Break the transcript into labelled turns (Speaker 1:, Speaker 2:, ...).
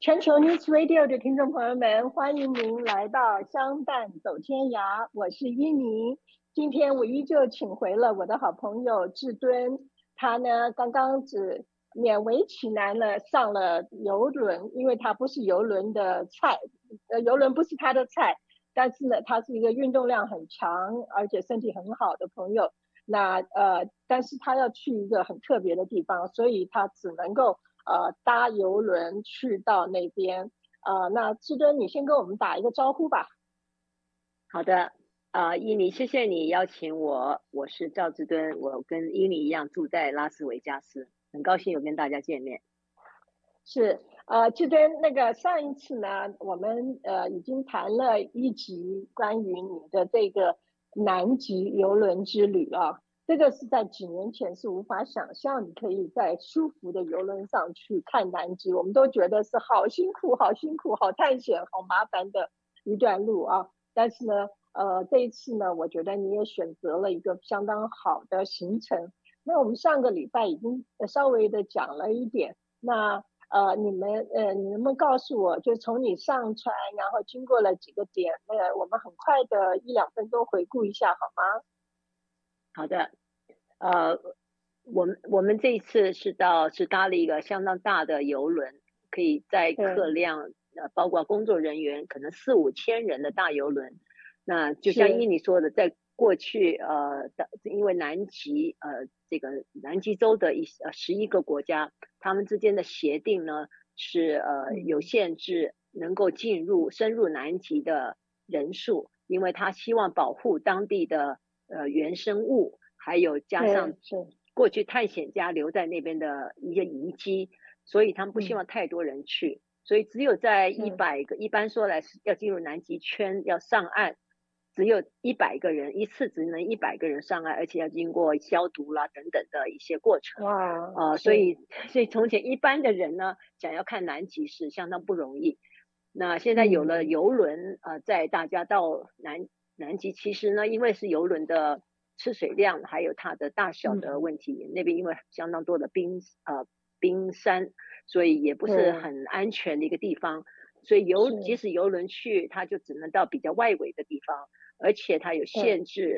Speaker 1: 全球 News Radio 的听众朋友们，欢迎您来到相伴走天涯，我是依妮。今天我依旧请回了我的好朋友志敦，他呢刚刚只勉为其难了上了游轮，因为他不是游轮的菜，游轮不是他的菜，但是呢，他是一个运动量很强而且身体很好的朋友。但是他要去一个很特别的地方，所以他只能够搭游轮去到那边。那志敦，你先跟我们打一个招呼吧。
Speaker 2: 好的，依妮，谢谢你邀请我，我是赵志敦，我跟依妮一样住在拉斯维加斯，很高兴有跟大家见面。
Speaker 1: 是，志敦，那个上一次呢，我们已经谈了一集关于你的这个南极游轮之旅啊。这个是在几年前是无法想象，你可以在舒服的游轮上去看南极，我们都觉得是好辛苦、好辛苦、好探险、好麻烦的一段路啊。但是呢，这一次呢，我觉得你也选择了一个相当好的行程。那我们上个礼拜已经稍微的讲了一点，那你能不能告诉我，就从你上船，然后经过了几个点，我们很快的一两分钟回顾一下好吗？
Speaker 2: 好的，呃，我们这一次是搭了一个相当大的游轮，可以载客量包括工作人员可能4、5千人的大游轮。那就像依你说的，在过去因为这个南极洲的11个国家，他们之间的协定呢是有限制能够深入南极的人数，因为他希望保护当地的原生物，还有加上过去探险家留在那边的一些遗迹，所以他们不希望太多人去，所以只有在100个，一般说来要进入南极圈要上岸，只有100个人，一次只能100个人上岸，而且要经过消毒啦等等的一些过程。所以从前一般的人呢，想要看南极是相当不容易。那现在有了游轮载大家到南极，其实呢，因为是游轮的吃水量还有它的大小的问题，那边因为相当多的冰山，所以也不是很安全的一个地方。所以即使游轮去，它就只能到比较外围的地方，而且它有限制